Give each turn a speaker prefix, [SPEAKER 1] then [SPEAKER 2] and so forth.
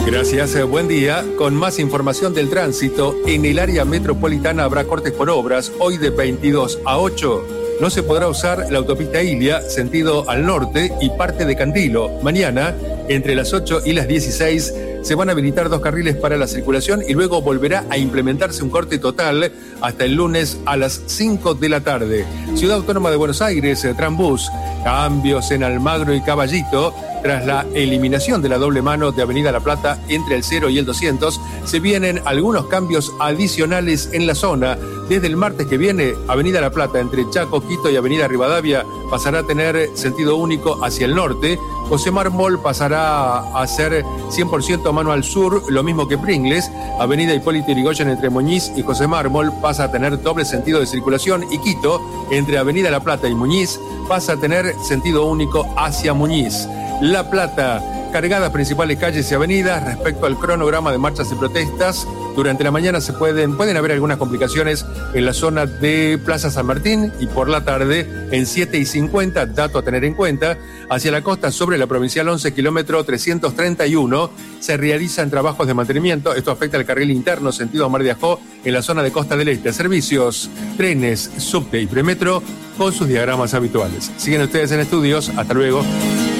[SPEAKER 1] Gracias, buen día. Con más información del tránsito, en el área metropolitana habrá cortes por obras. Hoy de 22 a 8 no se podrá usar la autopista Ilia, sentido al norte, y parte de Cantilo. Mañana, entre las 8 y las 16, se van a habilitar 2 carriles para la circulación y luego volverá a implementarse un corte total hasta el lunes a las 5 de la tarde. Ciudad Autónoma de Buenos Aires, Trambús, cambios en Almagro y Caballito. Tras la eliminación de la doble mano de Avenida La Plata entre el 0 y el 200, se vienen algunos cambios adicionales en la zona. Desde el martes que viene, Avenida La Plata entre Chaco, Quito y Avenida Rivadavia pasará a tener sentido único hacia el norte. José Mármol pasará a ser 100% mano al sur, lo mismo que Pringles. Avenida Hipólito Yrigoyen entre Muñiz y José Mármol pasa a tener doble sentido de circulación, y Quito, entre Avenida La Plata y Muñiz, pasa a tener sentido único hacia Muñiz. La Plata, cargadas principales calles y avenidas. Respecto al cronograma de marchas y protestas, durante la mañana pueden haber algunas complicaciones en la zona de Plaza San Martín, y por la tarde en 7:50, dato a tener en cuenta, hacia la costa sobre la Provincial 11, kilómetro 331, se realizan trabajos de mantenimiento. Esto afecta al carril interno sentido Mar de Ajó en la zona de Costa del Este. Servicios, trenes, subte y premetro con sus diagramas habituales. Siguen ustedes en estudios. Hasta luego.